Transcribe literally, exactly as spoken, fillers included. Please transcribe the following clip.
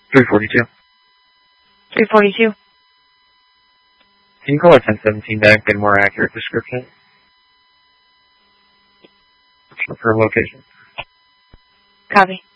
three forty-two. three forty-two. Can you call our ten seventeen back, get a more accurate description for location? Copy.